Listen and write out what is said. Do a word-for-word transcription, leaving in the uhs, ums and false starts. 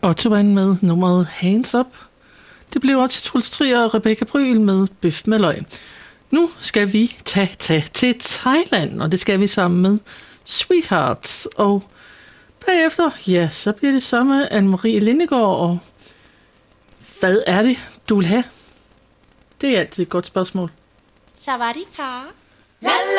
Ottoman med nummeret Hands Up. Det blev også Troels Trier og Rebecca Bryl med Bøf med løg. Nu skal vi tage, tage til Thailand, og det skal vi sammen med Sweethearts. Og bagefter, ja, så bliver det så med Anne-Marie Lindegaard, og hvad er det, du vil have? Det er altid et godt spørgsmål. Sawadee ka.